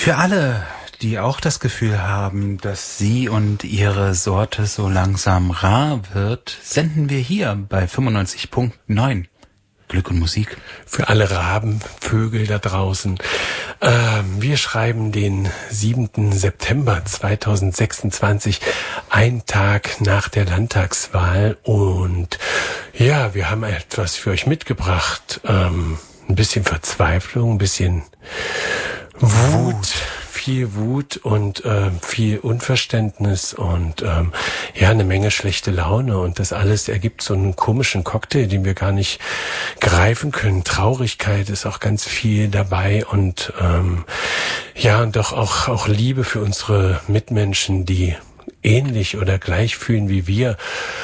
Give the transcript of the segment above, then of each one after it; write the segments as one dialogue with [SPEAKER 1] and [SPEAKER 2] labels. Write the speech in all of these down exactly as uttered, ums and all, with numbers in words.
[SPEAKER 1] Für alle, die auch das Gefühl haben, dass sie und ihre Sorte so langsam rar wird, senden wir hier bei fünfundneunzig Komma neun Glück und Musik.
[SPEAKER 2] Für alle Rabenvögel da draußen. Ähm, wir schreiben den siebten September zweitausendsechsundzwanzig, ein Tag nach der Landtagswahl. Und ja, wir haben etwas für euch mitgebracht. Ähm, ein bisschen Verzweiflung, ein bisschen Wut. Wut. Viel Wut und äh, viel Unverständnis und ähm, ja, eine Menge schlechte Laune. Und das alles ergibt so einen komischen Cocktail, den wir gar nicht greifen können. Traurigkeit ist auch ganz viel dabei und ähm, ja, und doch auch, auch Liebe für unsere Mitmenschen, die ähnlich oder gleich fühlen wie wir.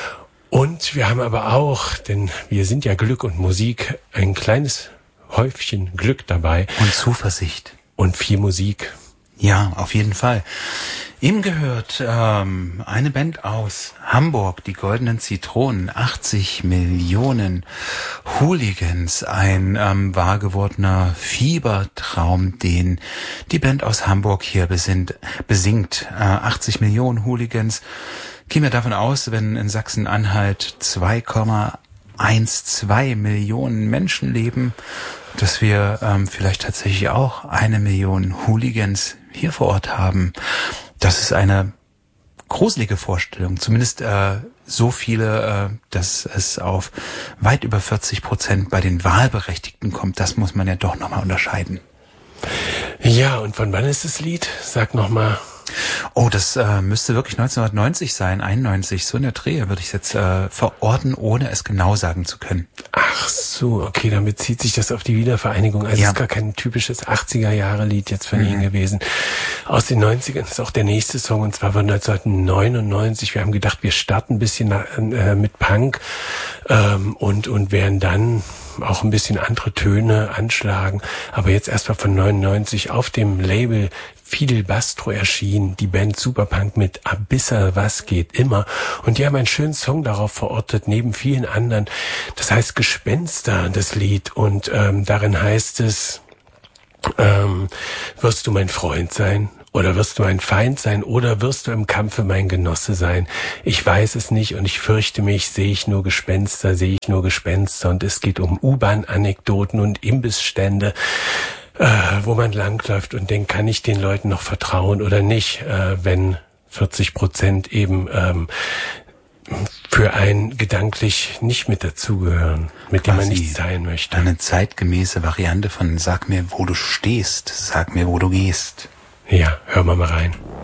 [SPEAKER 2] Und wir haben aber auch, denn wir sind ja Glück und Musik, ein kleines Häufchen Glück dabei.
[SPEAKER 1] Und Zuversicht.
[SPEAKER 2] Und viel Musik.
[SPEAKER 1] Ja, auf jeden Fall. Ihm gehört ähm, eine Band aus Hamburg, die Goldenen Zitronen, achtzig Millionen Hooligans, ein ähm, wahrgewordener Fiebertraum, den die Band aus Hamburg hier besinnt, besingt. Äh, achtzig Millionen Hooligans. Gehen wir davon aus, wenn in Sachsen-Anhalt zwei Komma zwölf Millionen Menschen leben, dass wir ähm, vielleicht tatsächlich auch eine Million Hooligans hier vor Ort haben. Das ist eine gruselige Vorstellung. Zumindest äh, so viele, äh, dass es auf weit über vierzig Prozent bei den Wahlberechtigten kommt. Das muss man ja doch nochmal unterscheiden.
[SPEAKER 2] Ja, und von wann ist das Lied? Sag nochmal.
[SPEAKER 1] Oh, das äh, müsste wirklich neunzehnhundertneunzig sein, einundneunzig, so in der Drehe würde ich es jetzt äh, verorten, ohne es genau sagen zu können.
[SPEAKER 2] Ach so, okay, dann bezieht sich das auf die Wiedervereinigung. Also ja. Es ist gar kein typisches achtziger-Jahre-Lied jetzt von mhm. Ihnen gewesen. Aus den neunzigern ist auch der nächste Song, und zwar von neunzehnhundertneunundneunzig. Wir haben gedacht, wir starten ein bisschen äh, mit Punk ähm, und und werden dann auch ein bisschen andere Töne anschlagen. Aber jetzt erstmal von neunundneunzig auf dem Label Fidel Bastro erschien, die Band Superpunk mit Abissa, was geht immer. Und die haben einen schönen Song darauf verortet, neben vielen anderen. Das heißt Gespenster, das Lied. Und ähm, darin heißt es, ähm, wirst du mein Freund sein? Oder wirst du mein Feind sein? Oder wirst du im Kampfe mein Genosse sein? Ich weiß es nicht und ich fürchte mich, sehe ich nur Gespenster, sehe ich nur Gespenster. Und es geht um U-Bahn-Anekdoten und Imbissstände, äh, wo man langläuft und denkt, kann ich den Leuten noch vertrauen oder nicht, äh, wenn vierzig Prozent eben ähm, für einen gedanklich nicht mit dazugehören, mit dem man nicht sein möchte.
[SPEAKER 1] Eine zeitgemäße Variante von Sag mir, wo du stehst, sag mir, wo du gehst.
[SPEAKER 2] Ja, hören wir mal rein.